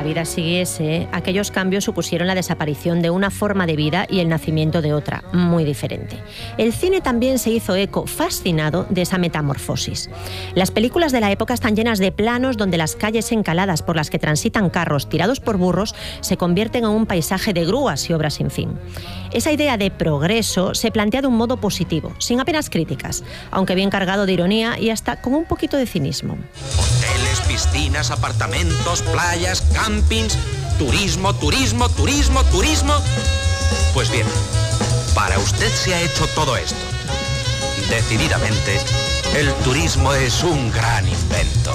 vida siguiese, aquellos cambios supusieron la desaparición de una forma de vida y el nacimiento de otra, muy diferente. El cine también se hizo eco, fascinado, de esa metamorfosis. Las películas de la época están llenas de planos donde las calles encaladas por las que transitan carros tirados por burros se convierten en un paisaje de grúas y obras sin fin. Esa idea de progreso se plantea de un modo positivo, sin apenas críticas, aunque bien cargado de ironía y hasta con un poquito de cinismo. Hoteles, piscinas, apartamentos, playas, campings, turismo, turismo, turismo, turismo. Pues bien, para usted se ha hecho todo esto. Decididamente, el turismo es un gran invento.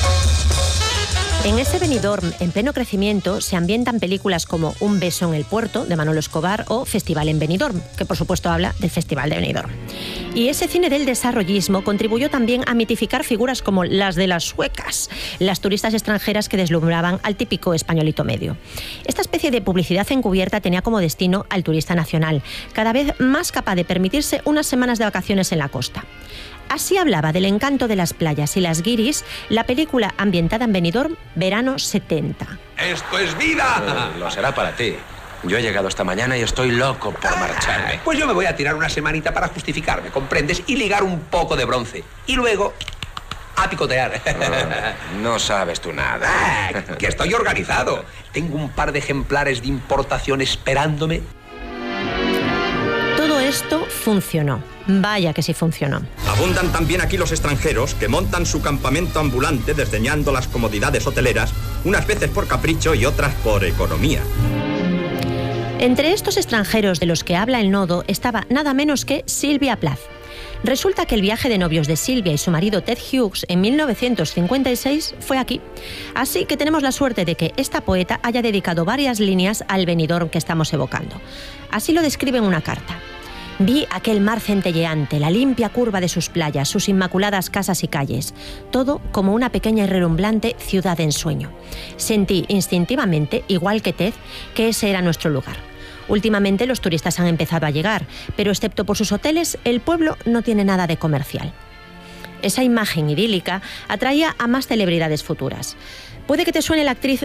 En ese Benidorm, en pleno crecimiento, se ambientan películas como Un beso en el puerto, de Manolo Escobar, o Festival en Benidorm, que por supuesto habla del Festival de Benidorm. Y ese cine del desarrollismo contribuyó también a mitificar figuras como las de las suecas, las turistas extranjeras que deslumbraban al típico españolito medio. Esta especie de publicidad encubierta tenía como destino al turista nacional, cada vez más capaz de permitirse unas semanas de vacaciones en la costa. Así hablaba del encanto de las playas y las guiris la película ambientada en Benidorm, Verano 70. ¡Esto es vida! Lo será para ti. Yo he llegado esta mañana y estoy loco por marcharme. Pues yo me voy a tirar una semanita para justificarme, ¿comprendes? Y ligar un poco de bronce. Y luego, a picotear. No sabes tú nada. Que estoy organizado. Tengo un par de ejemplares de importación esperándome. Todo esto funcionó. Vaya que sí funcionó. Abundan también aquí los extranjeros que montan su campamento ambulante desdeñando las comodidades hoteleras, unas veces por capricho y otras por economía. Entre estos extranjeros de los que habla el nodo estaba nada menos que Sylvia Plath. Resulta que el viaje de novios de Sylvia y su marido Ted Hughes en 1956 fue aquí. Así que tenemos la suerte de que esta poeta haya dedicado varias líneas al Benidorm que estamos evocando. Así lo describe en una carta. Vi aquel mar centelleante, la limpia curva de sus playas, sus inmaculadas casas y calles, todo como una pequeña y relumbrante ciudad de ensueño. Sentí instintivamente, igual que Ted, que ese era nuestro lugar. Últimamente los turistas han empezado a llegar, pero excepto por sus hoteles, el pueblo no tiene nada de comercial. Esa imagen idílica atraía a más celebridades futuras. Puede que te suene la actriz